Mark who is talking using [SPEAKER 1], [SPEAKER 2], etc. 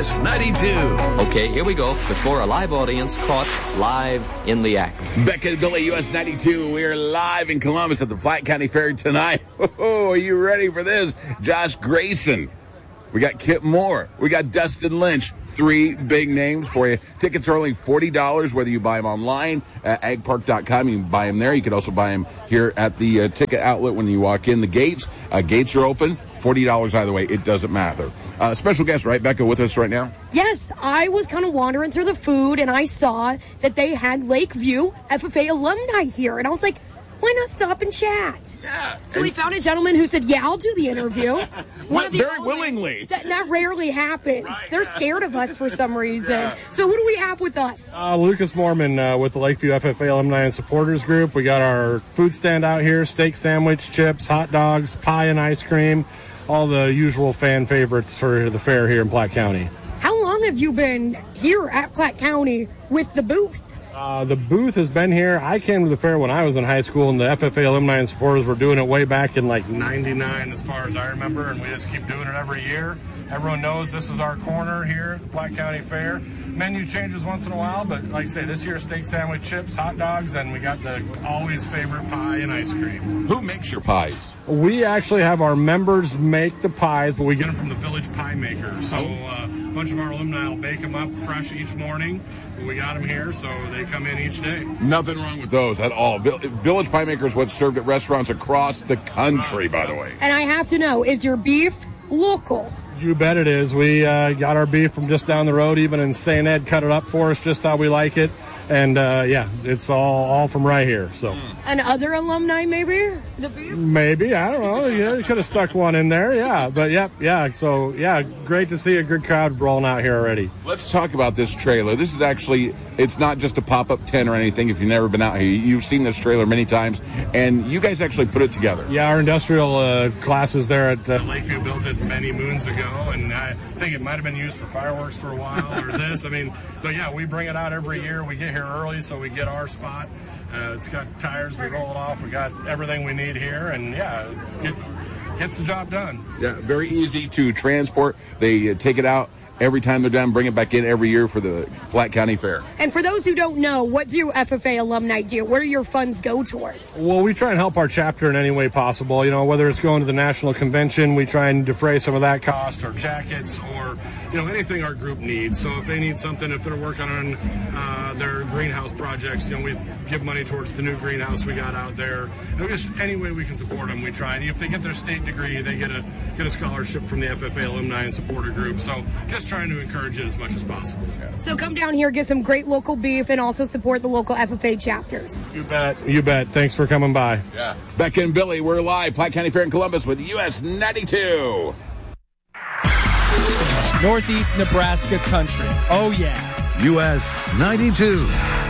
[SPEAKER 1] US 92.
[SPEAKER 2] Okay, here we go. Before a live audience caught live in the act.
[SPEAKER 3] Becca and Billy, US 92. We are live in Columbus at the Platte County Fair tonight. Oh, are you ready for this? Josh Grayson. We got Kip Moore. We got Dustin Lynch. 3 big names for you. Tickets are only $40, whether you buy them online at agpark.com. You can buy them there. You can also buy them here at the ticket outlet when you walk in the gates. Gates are open. $40 either way. It doesn't matter. Special guest, right, Becca, with us right now?
[SPEAKER 4] Yes, I was kind of wandering through the food, and I saw that they had Lakeview FFA alumni here. And I was like, why not stop and chat?
[SPEAKER 3] Yeah.
[SPEAKER 4] So we found a gentleman who said, yeah, I'll do the interview.
[SPEAKER 3] Very willingly.
[SPEAKER 4] That rarely happens.
[SPEAKER 3] Right.
[SPEAKER 4] They're scared of us for some reason. Yeah. So who do we have with us?
[SPEAKER 5] Lucas Mormon with the Lakeview FFA Alumni and Supporters Group. We got our food stand out here, steak sandwich, chips, hot dogs, pie and ice cream, all the usual fan favorites for the fair here in Platte County.
[SPEAKER 4] How long have you been here at Platte County with the booth?
[SPEAKER 5] The booth has been here. I came to the fair when I was in high school, and the FFA Alumni and Supporters were doing it way back in like 99 as far as I remember, and we just keep doing it every year. Everyone knows this is our corner here at the Platte County Fair. Menu changes once in a while, but like I say, this year steak sandwich, chips, hot dogs, and we got the always favorite pie and ice cream.
[SPEAKER 3] Who makes your pies?
[SPEAKER 5] We actually have our members make the pies, but we get them from the Village Pie Maker. So a bunch of our alumni will bake them up fresh each morning. We got them here, so they come in each day.
[SPEAKER 3] Nothing wrong with those at all. Village Pie Maker is what's served at restaurants across the country, by the way.
[SPEAKER 4] And I have to know, is your beef local?
[SPEAKER 5] You bet it is. We got our beef from just down the road, even in St. Ed, cut it up for us just how we like it. And, yeah, it's all from right here. So.
[SPEAKER 4] And other alumni, maybe? The beef?
[SPEAKER 5] Maybe. I don't know. Yeah, you could have stuck one in there. Yeah. But, yeah. So, yeah, great to see a good crowd rolling out here already.
[SPEAKER 3] Let's talk about this trailer. This is actually, it's not just a pop-up tent or anything. If you've never been out here, you've seen this trailer many times. And you guys actually put it together.
[SPEAKER 5] Yeah, our industrial classes there at Lakeview built it many moons ago. And I think it might have been used for fireworks for a while or this. I mean, but, yeah, we bring it out every year. We get here early so we get our spot. It's got tires, we roll it off, we got everything we need here, and yeah, gets the job done.
[SPEAKER 3] Yeah, very easy to transport. They take it out every time they're done, bring it back in every year for the Platte County Fair.
[SPEAKER 4] And for those who don't know, what do FFA alumni do? Where do your funds go towards?
[SPEAKER 5] Well, we try and help our chapter in any way possible. You know, whether it's going to the national convention, we try and defray some of that cost, or jackets, or, you know, anything our group needs. So if they need something, if they're working on their greenhouse projects, you know, we give money towards the new greenhouse we got out there. And just any way we can support them, we try. And if they get their state degree, they get a scholarship from the FFA Alumni and Supporter Group. So just trying to encourage it as much as possible.
[SPEAKER 4] So come down here, get some great local beef, and also support the local FFA chapters.
[SPEAKER 5] You bet. You bet. Thanks for coming by.
[SPEAKER 3] Yeah. Becca and Billy, we're live, Platte County Fair in Columbus with US 92.
[SPEAKER 6] Northeast Nebraska country. Oh, yeah.
[SPEAKER 1] US 92.